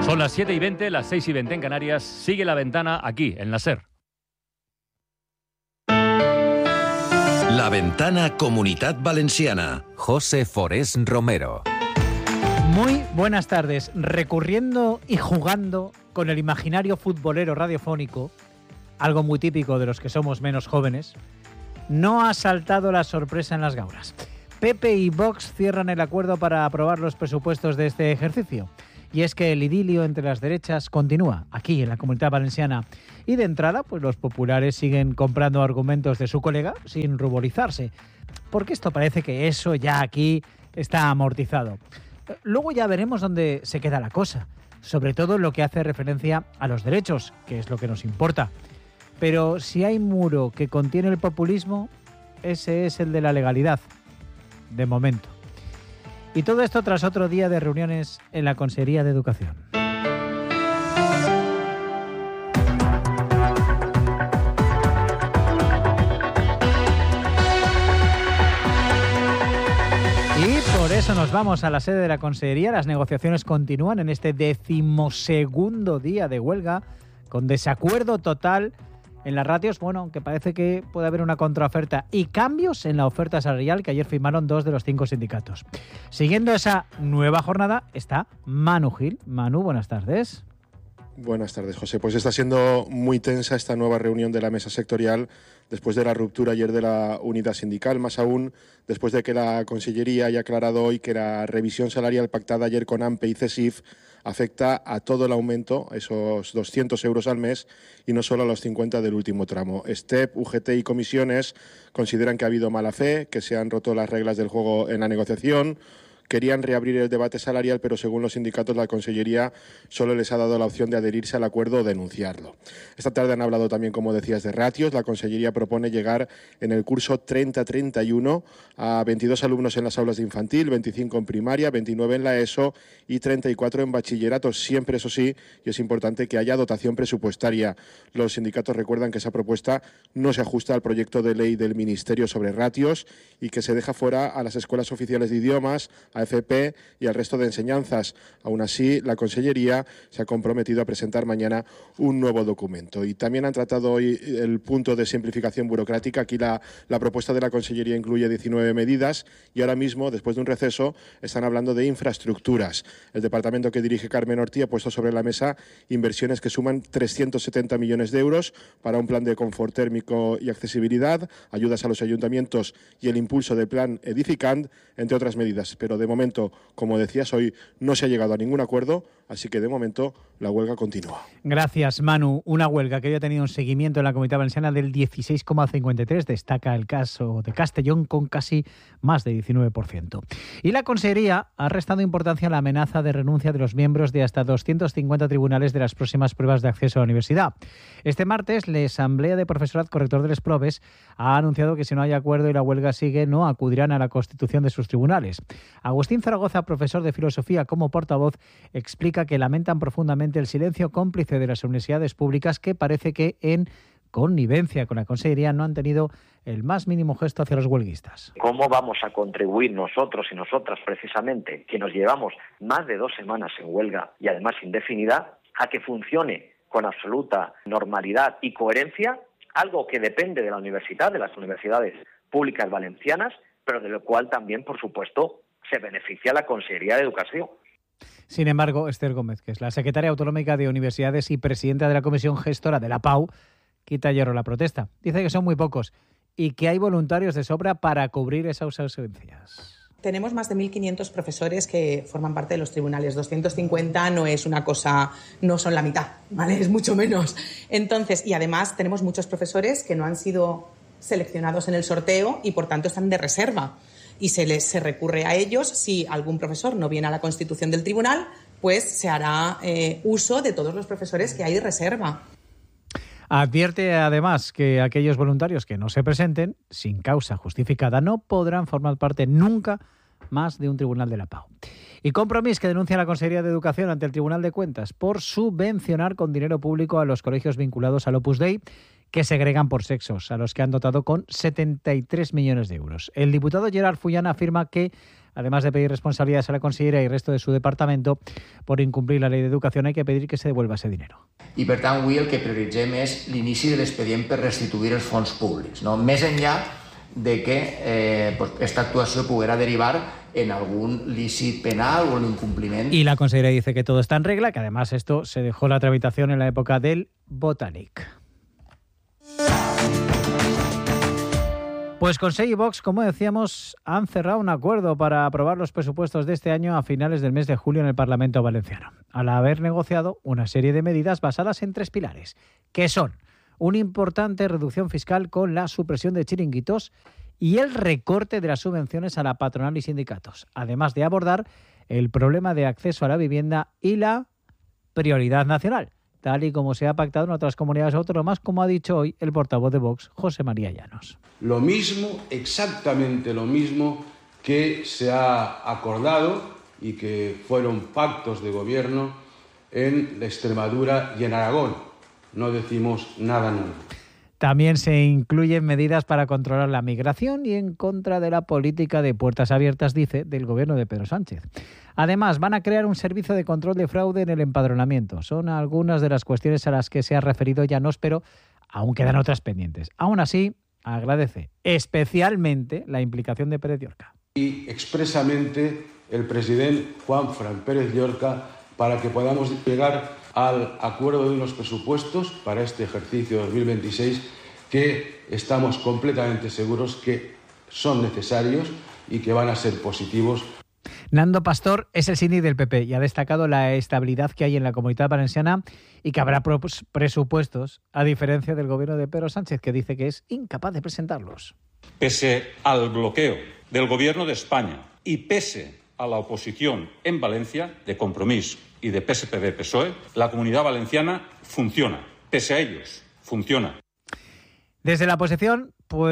Son las 7:20, las 6:20 en Canarias. Sigue La Ventana aquí, en la SER. La Ventana Comunitat Valenciana. José Forés Romero. Muy buenas tardes. Recurriendo y jugando con el imaginario futbolero radiofónico, algo muy típico de los que somos menos jóvenes, no ha saltado la sorpresa en las gauras. PP y Vox cierran el acuerdo para aprobar los presupuestos de este ejercicio. Y es que el idilio entre las derechas continúa aquí en la Comunidad Valenciana. Y de entrada, pues los populares siguen comprando argumentos de su colega sin ruborizarse. Porque esto parece que eso ya aquí está amortizado. Luego ya veremos dónde se queda la cosa. Sobre todo en lo que hace referencia a los derechos, que es lo que nos importa. Pero si hay muro que contiene el populismo, ese es el de la legalidad. De momento. Y todo esto tras otro día de reuniones en la Consellería de Educación. Y por eso nos vamos a la sede de la Consellería. Las negociaciones continúan en este 12º día de huelga, con desacuerdo total en las ratios, bueno, aunque parece que puede haber una contraoferta y cambios en la oferta salarial que ayer firmaron 2 de los 5 sindicatos. Siguiendo esa nueva jornada está Manu Gil. Manu, buenas tardes. Buenas tardes, José. Pues está siendo muy tensa esta nueva reunión de la mesa sectorial después de la ruptura ayer de la unidad sindical, más aún después de que la Consellería haya aclarado hoy que la revisión salarial pactada ayer con AMPE y CESIF afecta a todo el aumento, esos 200 euros al mes, y no solo a los 50 del último tramo. STEP, UGT y comisiones consideran que ha habido mala fe, que se han roto las reglas del juego en la negociación. Querían reabrir el debate salarial, pero según los sindicatos la Consellería solo les ha dado la opción de adherirse al acuerdo o denunciarlo. Esta tarde han hablado también, como decías, de ratios. La Consellería propone llegar en el curso 30-31 a 22 alumnos en las aulas de infantil, 25 en primaria, 29 en la ESO y 34 en bachillerato. Siempre, eso sí, y es importante que haya dotación presupuestaria. Los sindicatos recuerdan que esa propuesta no se ajusta al proyecto de ley del Ministerio sobre ratios y que se deja fuera a las escuelas oficiales de idiomas, a FP y al resto de enseñanzas. Aún así, la Consellería se ha comprometido a presentar mañana un nuevo documento. Y también han tratado hoy el punto de simplificación burocrática. Aquí la propuesta de la Consellería incluye 19 medidas y ahora mismo, después de un receso, están hablando de infraestructuras. El departamento que dirige Carmen Ortí ha puesto sobre la mesa inversiones que suman 370 millones de euros para un plan de confort térmico y accesibilidad, ayudas a los ayuntamientos y el impulso del plan Edificant, entre otras medidas. Pero de momento, como decías, hoy no se ha llegado a ningún acuerdo, así que de momento la huelga continúa. Gracias, Manu. Una huelga que había tenido un seguimiento en la Comunidad Valenciana del 16,53%. Destaca el caso de Castellón con casi más de 19%. Y la Consellería ha restado importancia a la amenaza de renuncia de los miembros de hasta 250 tribunales de las próximas pruebas de acceso a la universidad. Este martes, la Asamblea de Profesorat Corrector de les Proves ha anunciado que si no hay acuerdo y la huelga sigue, no acudirán a la constitución de sus tribunales. Agustín Zaragoza, profesor de filosofía como portavoz, explica que lamentan profundamente el silencio cómplice de las universidades públicas que parece que en connivencia con la Consellería no han tenido el más mínimo gesto hacia los huelguistas. ¿Cómo vamos a contribuir nosotros y nosotras precisamente, que nos llevamos más de 2 semanas en huelga y además indefinida, a que funcione con absoluta normalidad y coherencia algo que depende de la universidad, de las universidades públicas valencianas, pero de lo cual también, por supuesto, se beneficia la Consellería de Educación? Sin embargo, Esther Gómez, que es la secretaria autonómica de Universidades y presidenta de la Comisión Gestora de la PAU, quita hierro a la protesta. Dice que son muy pocos y que hay voluntarios de sobra para cubrir esas ausencias. Tenemos más de 1.500 profesores que forman parte de los tribunales. 250 no es una cosa, no son la mitad, ¿vale? Es mucho menos. Entonces, y además tenemos muchos profesores que no han sido seleccionados en el sorteo y por tanto están de reserva. Y se recurre a ellos. Si algún profesor no viene a la constitución del tribunal, pues se hará uso de todos los profesores que hay de reserva. Advierte además que aquellos voluntarios que no se presenten sin causa justificada no podrán formar parte nunca más de un tribunal de la PAU. Y Compromís, que denuncia a la Consellería de Educación ante el Tribunal de Cuentas por subvencionar con dinero público a los colegios vinculados al Opus Dei que segregan por sexos, a los que han dotado con 73 millones de euros. El diputado Gerard Fullana afirma que Además de pedir responsabilidades a la consellera y el resto de su departamento por incumplir la ley de educación, hay que pedir que se devuelva ese dinero. I per tant avui el que prioritzem és l'inici de l'expedient per restituir els fons públics, no? Més enllà de que esta actuació poguera derivar en algún lícit penal o en incumpliment. Y la consellera dice que todo está en regla, que además esto se dejó la tramitación en la época del Botanic. Pues Consell y Vox, como decíamos, han cerrado un acuerdo para aprobar los presupuestos de este año a finales del mes de julio en el Parlamento valenciano, al haber negociado una serie de medidas basadas en 3 pilares, que son una importante reducción fiscal con la supresión de chiringuitos y el recorte de las subvenciones a la patronal y sindicatos, además de abordar el problema de acceso a la vivienda y la prioridad nacional, tal y como se ha pactado en otras comunidades autónomas, como ha dicho hoy el portavoz de Vox, José María Llanos. Lo mismo, exactamente lo mismo que se ha acordado y que fueron pactos de gobierno en Extremadura y en Aragón. No decimos nada nuevo. También se incluyen medidas para controlar la migración y en contra de la política de puertas abiertas, dice, del gobierno de Pedro Sánchez. Además, van a crear un servicio de control de fraude en el empadronamiento. Son algunas de las cuestiones a las que se ha referido Llanos, pero aún quedan otras pendientes. Aún así, agradece especialmente la implicación de Pérez Llorca. Y expresamente el presidente Juanfran Pérez Llorca para que podamos llegar al acuerdo de unos presupuestos para este ejercicio 2026 que estamos completamente seguros que son necesarios y que van a ser positivos. Nando Pastor es el síndic del PP y ha destacado la estabilidad que hay en la Comunitat Valenciana y que habrá presupuestos, a diferencia del gobierno de Pedro Sánchez, que dice que es incapaz de presentarlos. Pese al bloqueo del gobierno de España y pese a la oposición en Valencia de Compromís y de PSPV-PSOE, la Comunidad Valenciana funciona. Pese a ellos, funciona. Desde la oposición,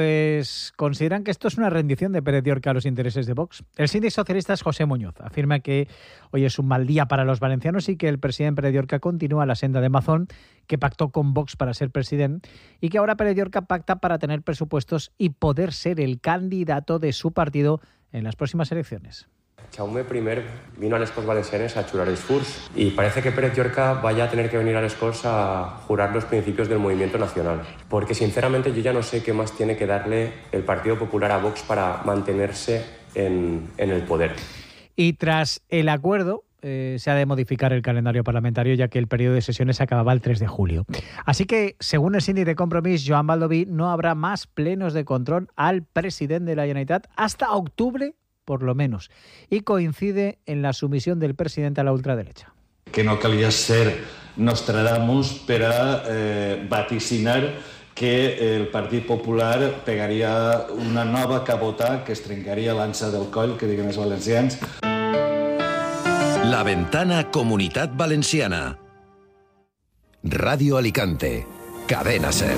pues consideran que esto es una rendición de Pérez Llorca a los intereses de Vox. El síndic socialista es José Muñoz. Afirma que hoy es un mal día para los valencianos y que el presidente Pérez Llorca continúa la senda de Mazón, que pactó con Vox para ser presidente, y que ahora Pérez Llorca pacta para tener presupuestos y poder ser el candidato de su partido en las próximas elecciones. Jaume I vino a les Corts Valencianes a jurar els furs y parece que Pérez Llorca vaya a tener que venir a les Corts a jurar los principios del movimiento nacional. Porque sinceramente yo ya no sé qué más tiene que darle el Partido Popular a Vox para mantenerse en el poder. Y tras el acuerdo, se ha de modificar el calendario parlamentario, ya que el periodo de sesiones acababa el 3 de julio. Así que, según el síndic de Compromís, Joan Baldoví, no habrá más plenos de control al presidente de la Generalitat hasta octubre, por lo menos, y coincide en la sumisión del presidente a la ultraderecha. Que no calia ser Nostradamus per a vaticinar que el Partit Popular pegaria una nova cabota que es trencaria l'ansa del coll, que diguem els valencians. La Ventana Comunitat Valenciana. Radio Alicante. Cadena SER.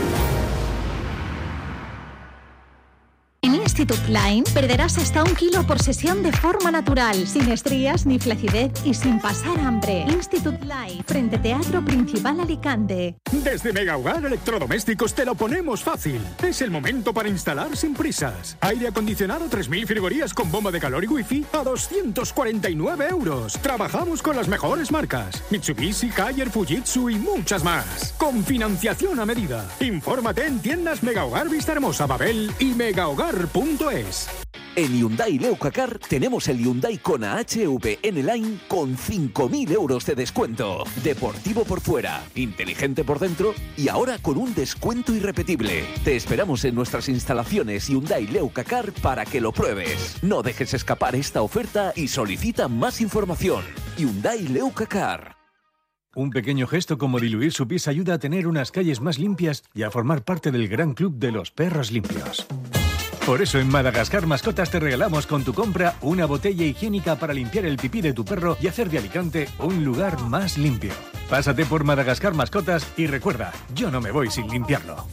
En Institut Line perderás hasta 1 kilo por sesión de forma natural, sin estrías ni flacidez y sin pasar hambre. Institut Line, frente Teatro Principal Alicante. Desde Mega Hogar Electrodomésticos te lo ponemos fácil. Es el momento para instalar sin prisas. Aire acondicionado 3000 frigorías con bomba de calor y wifi a 249 €. Trabajamos con las mejores marcas: Mitsubishi, Haier, Fujitsu y muchas más. Con financiación a medida. Infórmate en tiendas Mega Hogar Vista Hermosa, Babel y megahogar.es. En Hyundai Leucacar tenemos el Hyundai Kona HV N-Line con 5.000 € de descuento. Deportivo por fuera, inteligente por dentro y ahora con un descuento irrepetible. Te esperamos en nuestras instalaciones Hyundai Leucacar para que lo pruebes. No dejes escapar esta oferta y solicita más información. Hyundai Leucacar. Un pequeño gesto como diluir su pis ayuda a tener unas calles más limpias y a formar parte del gran club de los perros limpios. Por eso en Madagascar Mascotas te regalamos con tu compra una botella higiénica para limpiar el pipí de tu perro y hacer de Alicante un lugar más limpio. Pásate por Madagascar Mascotas y recuerda, yo no me voy sin limpiarlo.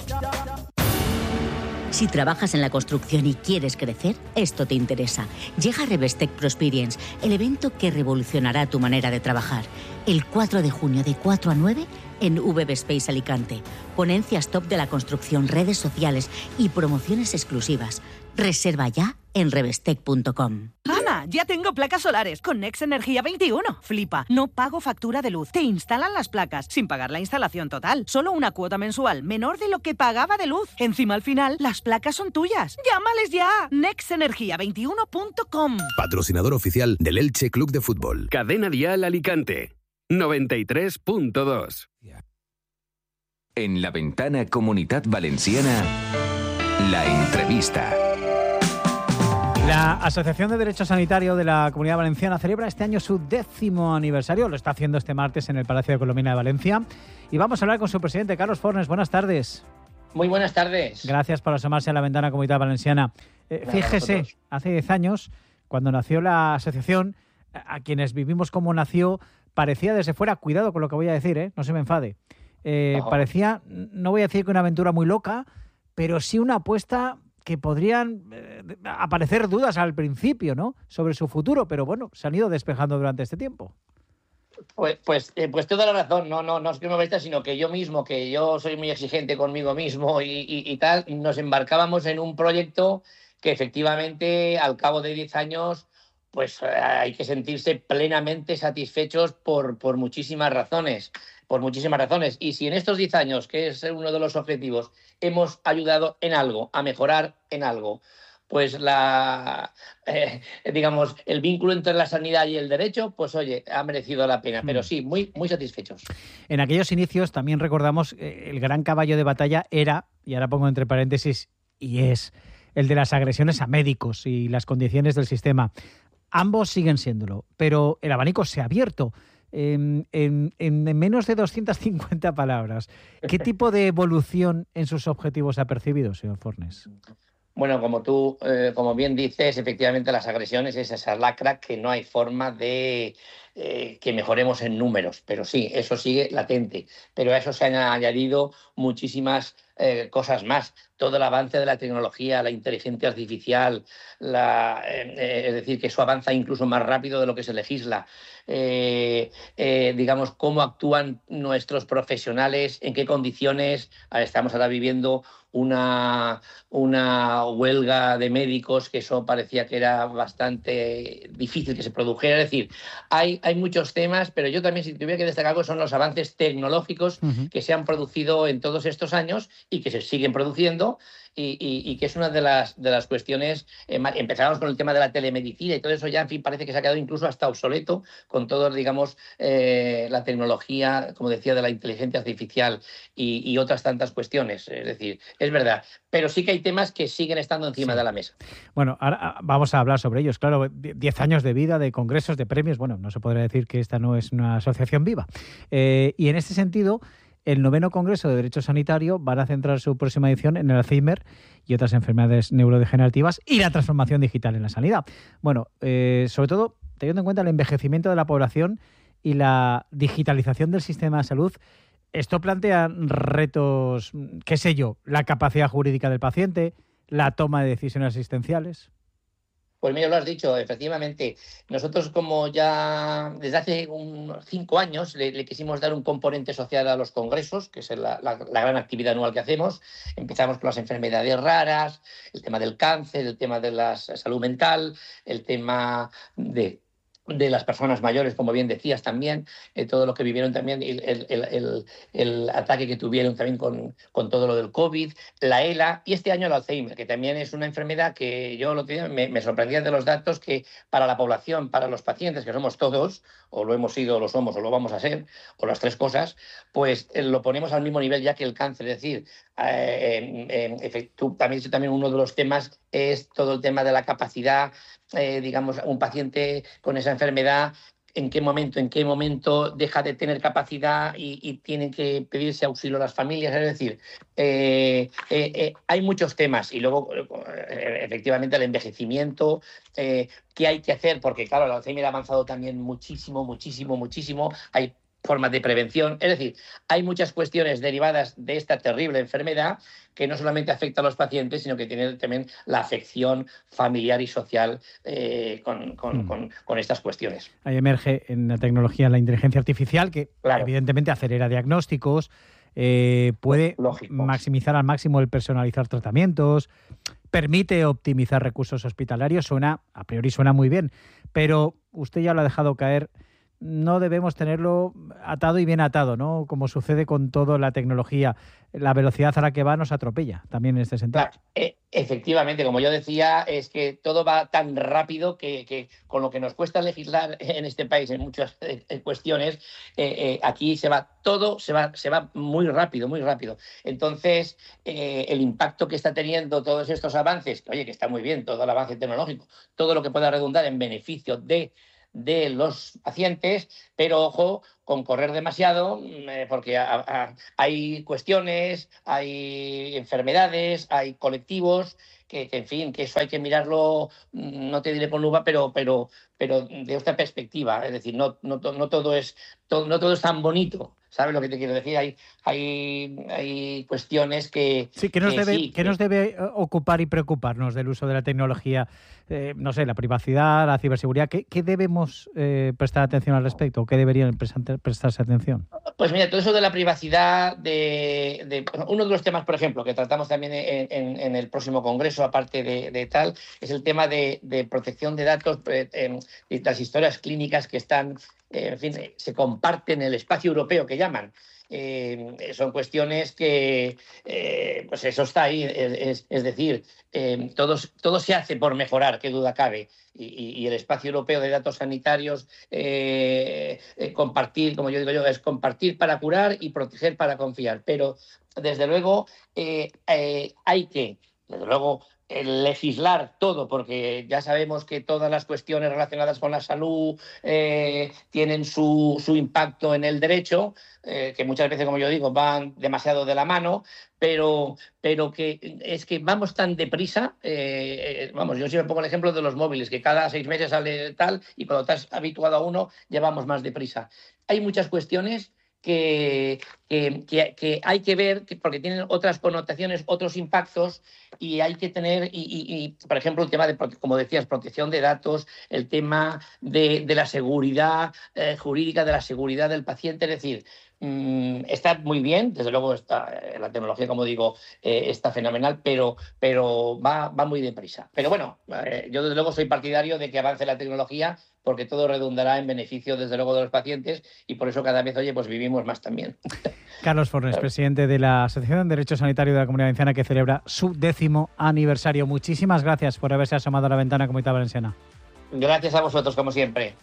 Si trabajas en la construcción y quieres crecer, esto te interesa. Llega Revestec Prosperience, el evento que revolucionará tu manera de trabajar. El 4 de junio de 4 a 9 en VB Space Alicante. Ponencias top de la construcción, redes sociales y promociones exclusivas. Reserva ya en revestec.com. Ana, Toma, ya tengo placas solares con Next Energía 21. Flipa, no pago factura de luz. Te instalan las placas sin pagar la instalación total. Solo una cuota mensual menor de lo que pagaba de luz. Encima al final, las placas son tuyas. ¡Llámales ya! nextenergia21.com. Patrocinador oficial del Elche Club de Fútbol. Cadena Dial Alicante 93.2. En La Ventana Comunitat Valenciana, la entrevista. La Asociación de Derecho Sanitario de la Comunidad Valenciana celebra este año su 10º aniversario. Lo está haciendo este martes en el Palacio de Colomina de Valencia. Y vamos a hablar con su presidente, Carlos Fornes. Buenas tardes. Muy buenas tardes. Gracias por asomarse a La Ventana Comunidad Valenciana. Fíjese, hace 10 años, cuando nació la asociación, a quienes vivimos como nació, parecía desde fuera, cuidado con lo que voy a decir, no se me enfade, parecía, no voy a decir que una aventura muy loca, pero sí una apuesta que podrían aparecer dudas al principio, ¿no?, sobre su futuro, pero bueno, se han ido despejando durante este tiempo. Pues toda la razón, no es que me molesta, sino que yo mismo, que yo soy muy exigente conmigo mismo y tal, nos embarcábamos en un proyecto que efectivamente al cabo de 10 años pues hay que sentirse plenamente satisfechos por muchísimas razones. Y si en estos 10 años, que es uno de los objetivos, hemos ayudado en algo, a mejorar en algo, pues digamos, el vínculo entre la sanidad y el derecho, pues oye, ha merecido la pena. Pero sí, muy, muy satisfechos. En aquellos inicios también recordamos el gran caballo de batalla era, y ahora pongo entre paréntesis, y es el de las agresiones a médicos y las condiciones del sistema. Ambos siguen siéndolo, pero el abanico se ha abierto. En menos de 250 palabras, ¿qué tipo de evolución en sus objetivos ha percibido, señor Fornes? Bueno, como bien dices, efectivamente las agresiones es esa lacra que no hay forma de que mejoremos en números, pero sí, eso sigue latente. Pero a eso se han añadido muchísimas cosas más. Todo el avance de la tecnología, la inteligencia artificial, es decir, que eso avanza incluso más rápido de lo que se legisla. Digamos, cómo actúan nuestros profesionales, en qué condiciones. Estamos ahora viviendo una huelga de médicos, que eso parecía que era bastante difícil que se produjera. Es decir, hay muchos temas, pero yo también, si tuviera que destacar algo, son los avances tecnológicos que se han producido en todos estos años y que se siguen produciendo. Y que es una de las cuestiones. Empezamos con el tema de la telemedicina y todo eso ya, en fin, parece que se ha quedado incluso hasta obsoleto con todo, digamos, la tecnología, como decía, de la inteligencia artificial y otras tantas cuestiones. Es decir, es verdad, pero sí que hay temas que siguen estando encima de la mesa. Bueno, ahora vamos a hablar sobre ellos. Claro, 10 años de vida, de congresos, de premios. Bueno, no se podría decir que esta no es una asociación viva. Y en este sentido, el 9º Congreso de Derecho Sanitario van a centrar su próxima edición en el Alzheimer y otras enfermedades neurodegenerativas y la transformación digital en la sanidad. Bueno, sobre todo teniendo en cuenta el envejecimiento de la población y la digitalización del sistema de salud, esto plantea retos, qué sé yo, la capacidad jurídica del paciente, la toma de decisiones asistenciales. Pues mira, lo has dicho, efectivamente. Nosotros, como ya desde hace 5 años le quisimos dar un componente social a los congresos, que es la gran actividad anual que hacemos. Empezamos con las enfermedades raras, el tema del cáncer, el tema de la salud mental, el tema de las personas mayores, como bien decías también, todo lo que vivieron también, el ataque que tuvieron también con todo lo del COVID, la ELA y este año el Alzheimer, que también es una enfermedad que yo me sorprendía de los datos que para la población, para los pacientes, que somos todos, o lo hemos sido, o lo somos, o lo vamos a ser, o las tres cosas, pues lo ponemos al mismo nivel ya que el cáncer. Es decir, también uno de los temas es todo el tema de la capacidad, digamos, un paciente con esa enfermedad, en qué momento deja de tener capacidad y tienen que pedirse auxilio a las familias. Es decir, hay muchos temas. Y luego, efectivamente, el envejecimiento, qué hay que hacer, porque claro, el Alzheimer ha avanzado también muchísimo. Hay formas de prevención. Es decir, hay muchas cuestiones derivadas de esta terrible enfermedad que no solamente afecta a los pacientes, sino que tiene también la afección familiar y social con estas cuestiones. Ahí emerge en la tecnología la inteligencia artificial, que evidentemente acelera diagnósticos, puede maximizar al máximo el personalizar tratamientos, permite optimizar recursos hospitalarios, a priori suena muy bien, pero usted ya lo ha dejado caer, no debemos tenerlo atado y bien atado, ¿no? Como sucede con toda la tecnología. La velocidad a la que va nos atropella, también en este sentido. Claro, efectivamente, como yo decía, es que todo va tan rápido que con lo que nos cuesta legislar en este país en muchas cuestiones, aquí se va muy rápido, muy rápido. Entonces, el impacto que está teniendo todos estos avances, que está muy bien, todo el avance tecnológico, todo lo que pueda redundar en beneficio de los pacientes, pero ojo con correr demasiado, porque hay cuestiones, hay enfermedades, hay colectivos que en fin, que eso hay que mirarlo, no te diré con lupa, pero de otra perspectiva. Es decir, no todo es tan bonito. ¿Sabes lo que te quiero decir? Hay cuestiones que... Sí, que nos debe ocupar y preocuparnos del uso de la tecnología, no sé, la privacidad, la ciberseguridad. ¿Qué debemos prestar atención al respecto? ¿Qué deberían prestarse atención? Pues mira, todo eso de la privacidad, uno de los temas, por ejemplo, que tratamos también en el próximo congreso, aparte de tal, es el tema de protección de datos, de las historias clínicas que están... en fin, se comparten en el espacio europeo que llaman. Son cuestiones que, pues eso está ahí, es decir, todo se hace por mejorar, qué duda cabe, y el espacio europeo de datos sanitarios, compartir, como yo digo es compartir para curar y proteger para confiar, pero desde luego hay que, desde luego, legislar todo, porque ya sabemos que todas las cuestiones relacionadas con la salud tienen su impacto en el derecho, que muchas veces, como yo digo, van demasiado de la mano, pero que es que vamos tan deprisa, yo siempre pongo el ejemplo de los móviles, que cada 6 meses sale tal, y cuando estás habituado a uno, ya vamos más deprisa. Hay muchas cuestiones que hay que ver, porque tienen otras connotaciones, otros impactos, y hay que tener, por ejemplo, el tema de, como decías, protección de datos, el tema de la seguridad jurídica, de la seguridad del paciente, es decir, está muy bien, desde luego la tecnología, como digo, está fenomenal, pero va muy deprisa. Pero bueno, yo desde luego soy partidario de que avance la tecnología, porque todo redundará en beneficio, desde luego, de los pacientes, y por eso cada vez, pues vivimos más también. Carlos Fornés, presidente de la Asociación de Derecho Sanitario de la Comunidad Valenciana, que celebra su 10º aniversario. Muchísimas gracias por haberse asomado a la ventana Comunidad Valenciana. Gracias a vosotros, como siempre.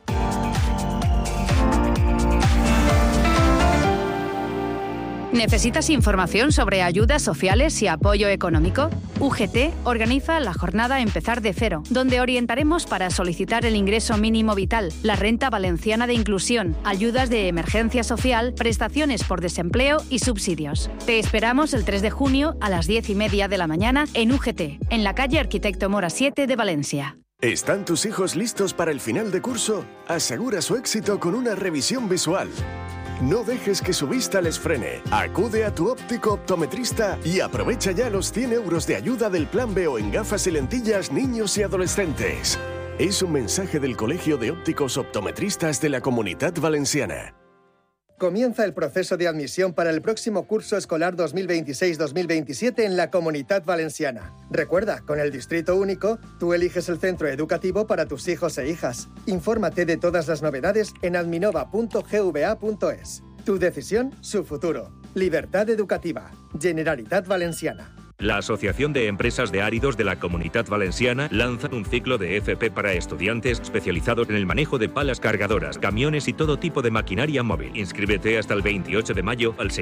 ¿Necesitas información sobre ayudas sociales y apoyo económico? UGT organiza la jornada Empezar de Cero, donde orientaremos para solicitar el ingreso mínimo vital, la renta valenciana de inclusión, ayudas de emergencia social, prestaciones por desempleo y subsidios. Te esperamos el 3 de junio a las 10:30 de la mañana en UGT, en la calle Arquitecto Mora 7 de Valencia. ¿Están tus hijos listos para el final de curso? Asegura su éxito con una revisión visual. No dejes que su vista les frene. Acude a tu óptico optometrista y aprovecha ya los 100 euros de ayuda del Plan B en gafas y lentillas niños y adolescentes. Es un mensaje del Colegio de Ópticos Optometristas de la Comunidad Valenciana. Comienza el proceso de admisión para el próximo curso escolar 2026-2027 en la Comunidad Valenciana. Recuerda, con el Distrito Único, tú eliges el centro educativo para tus hijos e hijas. Infórmate de todas las novedades en adminova.gva.es. Tu decisión, su futuro. Libertad educativa. Generalitat Valenciana. La Asociación de Empresas de Áridos de la Comunidad Valenciana lanza un ciclo de FP para estudiantes especializados en el manejo de palas cargadoras, camiones y todo tipo de maquinaria móvil. Inscríbete hasta el 28 de mayo al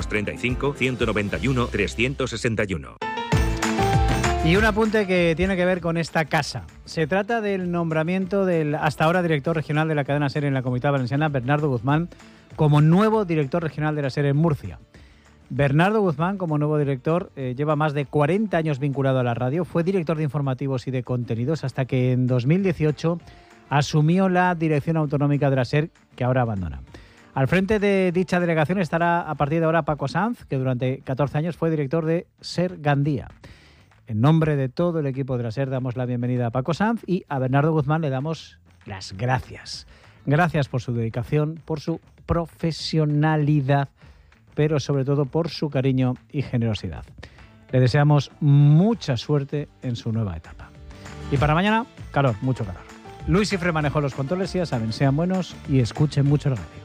635-191-361. Y un apunte que tiene que ver con esta casa. Se trata del nombramiento del hasta ahora director regional de la cadena SER en la Comunidad Valenciana, Bernardo Guzmán, como nuevo director regional de la SER en Murcia. Bernardo Guzmán, como nuevo director, lleva más de 40 años vinculado a la radio. Fue director de informativos y de contenidos hasta que en 2018 asumió la dirección autonómica de la SER, que ahora abandona. Al frente de dicha delegación estará a partir de ahora Paco Sanz, que durante 14 años fue director de SER Gandía. En nombre de todo el equipo de la SER damos la bienvenida a Paco Sanz y a Bernardo Guzmán le damos las gracias. Gracias por su dedicación, por su profesionalidad pero sobre todo por su cariño y generosidad. Le deseamos mucha suerte en su nueva etapa. Y para mañana, calor, mucho calor. Luis Cifre manejó los controles y ya saben, sean buenos y escuchen mucho la radio.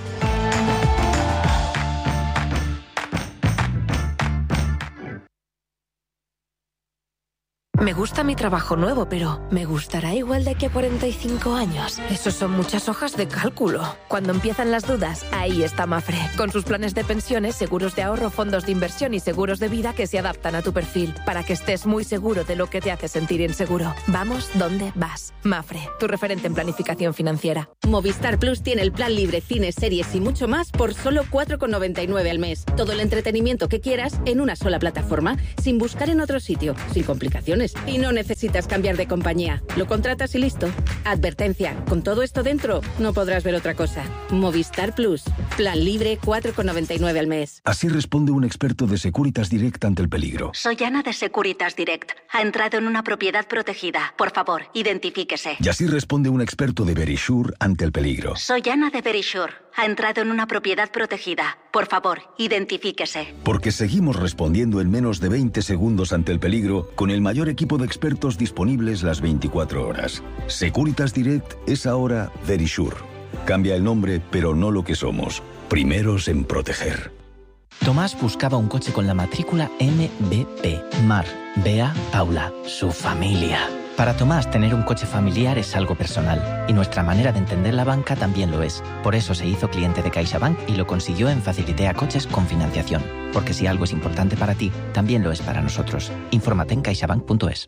Me gusta mi trabajo nuevo, pero ¿me gustará igual de aquí a 45 años? Esos son muchas hojas de cálculo. Cuando empiezan las dudas, ahí está Mafre. Con sus planes de pensiones, seguros de ahorro, fondos de inversión y seguros de vida que se adaptan a tu perfil, para que estés muy seguro de lo que te hace sentir inseguro. Vamos donde vas. Mafre, tu referente en planificación financiera. Movistar Plus tiene el plan libre, cines, series y mucho más por solo 4,99 al mes. Todo el entretenimiento que quieras en una sola plataforma, sin buscar en otro sitio, sin complicaciones. Y no necesitas cambiar de compañía. Lo contratas y listo. Advertencia, con todo esto dentro, no podrás ver otra cosa. Movistar Plus. Plan libre, 4,99 al mes. Así responde un experto de Securitas Direct ante el peligro. Soy Ana de Securitas Direct. Ha entrado en una propiedad protegida. Por favor, identifíquese. Y así responde un experto de Verisure ante el peligro. Soy Ana de Verisure. Ha entrado en una propiedad protegida. Por favor, identifíquese. Porque seguimos respondiendo en menos de 20 segundos ante el peligro con el mayor equipo de expertos disponibles las 24 horas. Securitas Direct es ahora Verisure. Cambia el nombre, pero no lo que somos. Primeros en proteger. Tomás buscaba un coche con la matrícula MBP. Mar, Bea, Paula, su familia. Para Tomás, tener un coche familiar es algo personal, y nuestra manera de entender la banca también lo es. Por eso se hizo cliente de CaixaBank y lo consiguió en Facilitea Coches con financiación. Porque si algo es importante para ti, también lo es para nosotros. Infórmate en caixabank.es.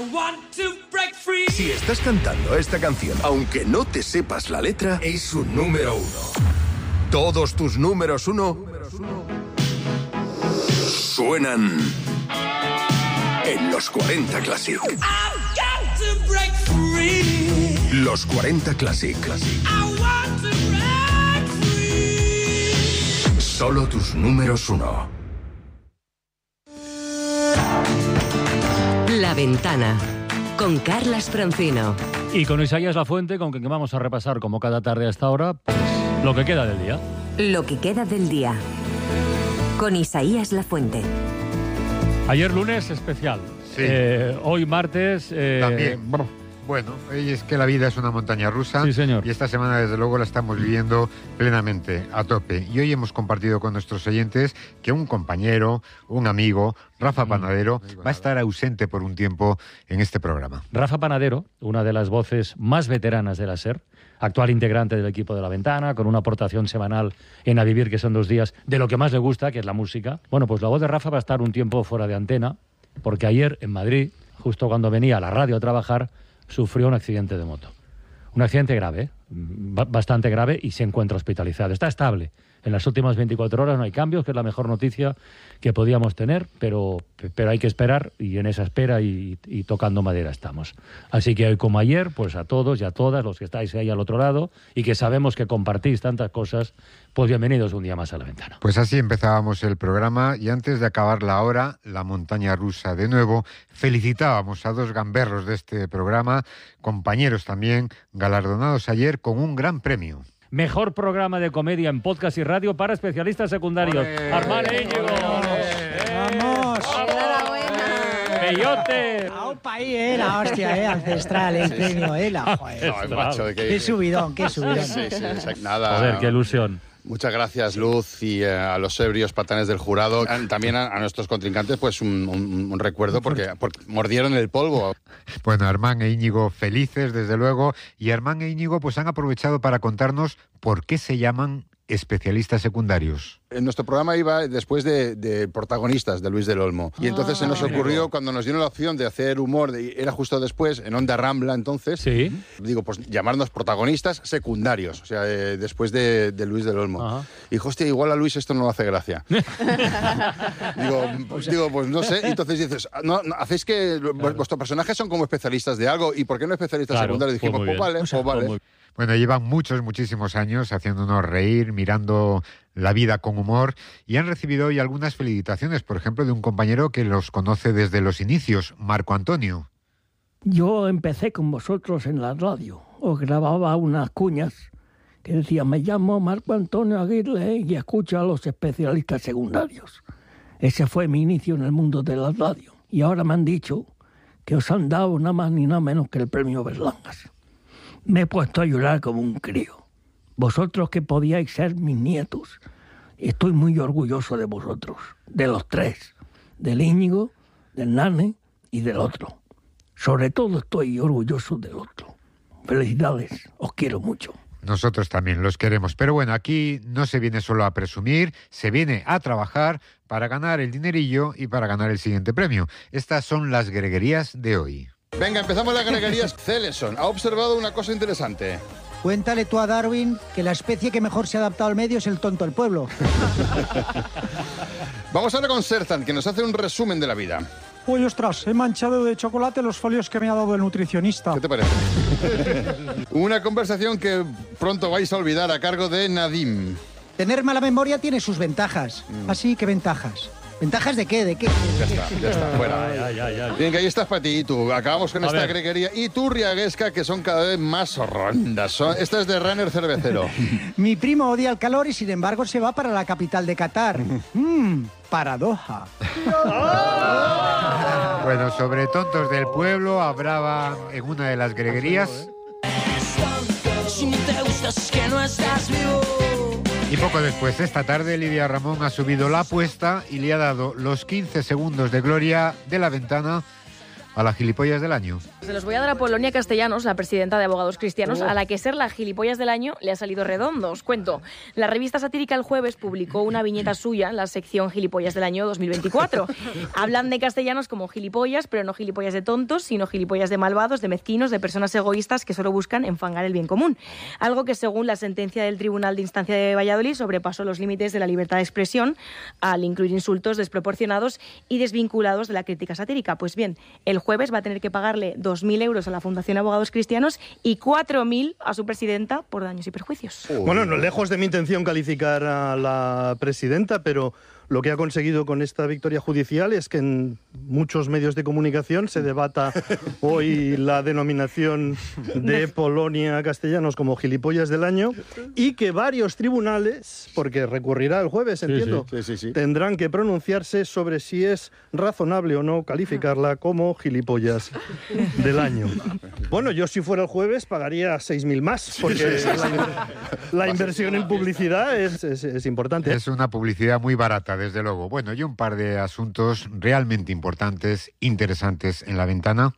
Si estás cantando esta canción, aunque no te sepas la letra, es un número 1. Todos tus números 1 suenan en los 40 Classic. Los 40 Classic. Solo tus números 1. La Ventana, con Carlas Francino. Y con Isaías Lafuente, con quien vamos a repasar como cada tarde a esta hora, pues, lo que queda del día. Lo que queda del día, con Isaías Lafuente. Ayer lunes especial. Sí. Hoy martes... También. Bueno, es que la vida es una montaña rusa. Sí, señor. Y esta semana, desde luego, la estamos viviendo plenamente, a tope. Y hoy hemos compartido con nuestros oyentes que un compañero, un amigo, Rafa Panadero, va a estar ausente por un tiempo en este programa. Rafa Panadero, una de las voces más veteranas de la SER, actual integrante del equipo de La Ventana, con una aportación semanal en A Vivir, que son 2 días, de lo que más le gusta, que es la música. Bueno, pues la voz de Rafa va a estar un tiempo fuera de antena, porque ayer en Madrid, justo cuando venía a la radio a trabajar, sufrió un accidente de moto. Un accidente grave, bastante grave, y se encuentra hospitalizado. Está estable. En las últimas 24 horas no hay cambios, que es la mejor noticia que podíamos tener, pero hay que esperar, y en esa espera y tocando madera estamos. Así que hoy como ayer, pues a todos y a todas los que estáis ahí al otro lado y que sabemos que compartís tantas cosas, pues bienvenidos un día más a La Ventana. Pues así empezábamos el programa, y antes de acabar la hora, la montaña rusa de nuevo, felicitábamos a 2 gamberros de este programa, compañeros también, galardonados ayer con un gran premio. Mejor programa de comedia en podcast y radio para especialistas secundarios. Armán e Íñigo. ¡Vamos! ¡Enhorabuena! ¡Bellote! ¡Aupa ahí, la hostia, ancestral, el premio, joder! ¡Qué subidón, qué subidón! Sí, nada. Joder, qué ilusión. Muchas gracias, Luz, y a los ebrios patanes del jurado. También a nuestros contrincantes, pues un recuerdo, porque mordieron el polvo. Bueno, Armán e Íñigo felices, desde luego, y Armán e Íñigo pues han aprovechado para contarnos por qué se llaman especialistas secundarios. En nuestro programa iba después de protagonistas de Luis del Olmo. Y entonces se nos ocurrió, cuando nos dieron la opción de hacer humor, era justo después, en Onda Rambla entonces, ¿sí? Digo, pues llamarnos protagonistas secundarios, o sea, después de Luis del Olmo. Ajá. Y dijo, hostia, igual a Luis esto no le hace gracia. digo, pues no sé. Entonces dices, no, hacéis que vuestros personajes son como especialistas de algo, ¿y por qué no especialistas secundarios? Dijimos, pues vale. Bueno, llevan muchísimos años haciéndonos reír, mirando la vida con humor, y han recibido hoy algunas felicitaciones, por ejemplo, de un compañero que los conoce desde los inicios, Marco Antonio. Yo empecé con vosotros en la radio, os grababa unas cuñas que decía, me llamo Marco Antonio Aguirre y escucho a los especialistas secundarios. Ese fue mi inicio en el mundo de la radio. Y ahora me han dicho que os han dado nada más ni nada menos que el premio Berlangas. Me he puesto a llorar como un crío. Vosotros que podíais ser mis nietos. Estoy muy orgulloso de vosotros, de los tres, del Íñigo, del Nane y del otro. Sobre todo estoy orgulloso del otro. Felicidades, os quiero mucho. Nosotros también los queremos. Pero bueno, aquí no se viene solo a presumir, se viene a trabajar para ganar el dinerillo y para ganar el siguiente premio. Estas son las greguerías de hoy. Venga, empezamos las greguerías. Celeson ha observado una cosa interesante. Cuéntale tú a Darwin que la especie que mejor se ha adaptado al medio es el tonto del pueblo. Vamos ahora con Serzan, que nos hace un resumen de la vida. Uy, ostras, he manchado de chocolate los folios que me ha dado el nutricionista. ¿Qué te parece? Una conversación que pronto vais a olvidar a cargo de Nadim. Tener mala memoria tiene sus ventajas. Así, ¿qué ventajas? ¿Ventajas de qué? ¿De qué? Ya está, fuera. Bien, que ahí estás para ti y tú. Acabamos con esta greguería. Y tú, Riaguesca, que son cada vez más horrendas. Esta es de Runner Cervecero. Mi primo odia el calor y sin embargo se va para la capital de Qatar. Paradoja. Bueno, sobre tontos del pueblo hablaba en una de las greguerías. Si te gustas que no estás vivo. Y poco después, esta tarde, Lidia Ramón ha subido la apuesta y le ha dado los 15 segundos de gloria de La Ventana a la gilipollas del año. Se los voy a dar a Polonia Castellanos, la presidenta de Abogados Cristianos, a la que ser la gilipollas del año le ha salido redondo. Os cuento. La revista satírica El Jueves publicó una viñeta suya en la sección Gilipollas del año 2024. Hablan de castellanos como gilipollas, pero no gilipollas de tontos, sino gilipollas de malvados, de mezquinos, de personas egoístas que solo buscan enfangar el bien común. Algo que, según la sentencia del Tribunal de Instancia de Valladolid, sobrepasó los límites de la libertad de expresión al incluir insultos desproporcionados y desvinculados de la crítica satírica. Pues bien, El Jueves va a tener que pagarle 2.000 euros a la Fundación Abogados Cristianos y 4.000 a su presidenta por daños y perjuicios. Bueno, no lejos de mi intención calificar a la presidenta, pero lo que ha conseguido con esta victoria judicial es que en muchos medios de comunicación se debata hoy la denominación de Polonia Castellanos como gilipollas del año y que varios tribunales, porque recurrirá el jueves, entiendo, sí. Tendrán que pronunciarse sobre si es razonable o no calificarla como gilipollas del año. Bueno, yo si fuera el jueves pagaría 6.000 más, porque la inversión en publicidad es importante. Es una publicidad muy barata, desde luego. Bueno, y un par de asuntos realmente importantes, interesantes en La Ventana.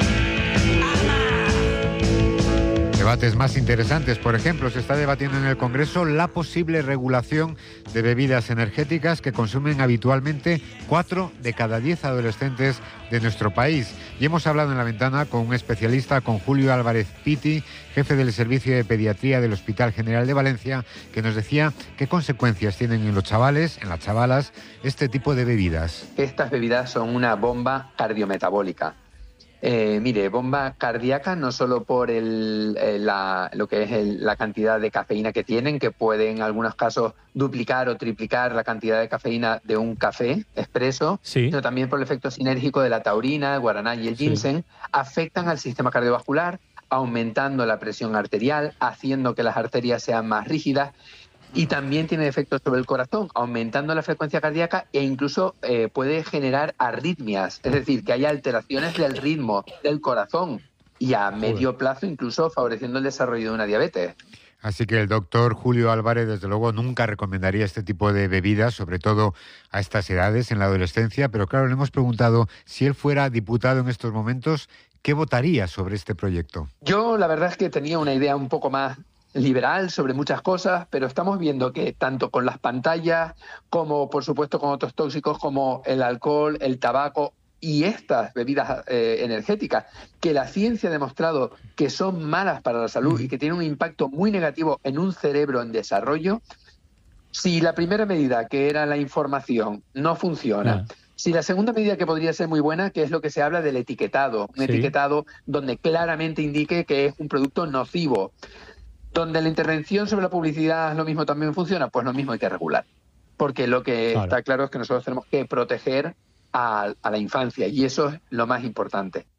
Debates más interesantes, por ejemplo, se está debatiendo en el Congreso la posible regulación de bebidas energéticas que consumen habitualmente 4 de cada 10 adolescentes de nuestro país. Y hemos hablado en La Ventana con un especialista, con Julio Álvarez Piti, jefe del Servicio de Pediatría del Hospital General de Valencia, que nos decía qué consecuencias tienen en los chavales, en las chavalas, este tipo de bebidas. Estas bebidas son una bomba cardiometabólica. Mire, bomba cardíaca no solo por lo que es la cantidad de cafeína que tienen, que puede en algunos casos duplicar o triplicar la cantidad de cafeína de un café expreso, sino también por el efecto sinérgico de la taurina, el guaraná y el ginseng, afectan al sistema cardiovascular, aumentando la presión arterial, haciendo que las arterias sean más rígidas. Y también tiene efectos sobre el corazón, aumentando la frecuencia cardíaca e incluso puede generar arritmias, es decir, que haya alteraciones del ritmo del corazón y a medio plazo incluso favoreciendo el desarrollo de una diabetes. Así que el doctor Julio Álvarez, desde luego, nunca recomendaría este tipo de bebidas, sobre todo a estas edades, en la adolescencia. Pero claro, le hemos preguntado si él fuera diputado en estos momentos, ¿qué votaría sobre este proyecto? Yo la verdad es que tenía una idea un poco más liberal sobre muchas cosas, pero estamos viendo que tanto con las pantallas como, por supuesto, con otros tóxicos como el alcohol, el tabaco y estas bebidas energéticas, que la ciencia ha demostrado que son malas para la salud y que tienen un impacto muy negativo en un cerebro en desarrollo, si la primera medida, que era la información, no funciona, si la segunda medida, que podría ser muy buena, que es lo que se habla del etiquetado, un etiquetado donde claramente indique que es un producto nocivo, donde la intervención sobre la publicidad lo mismo también funciona, pues lo mismo hay que regular. Porque lo que está claro es que nosotros tenemos que proteger a la infancia y eso es lo más importante.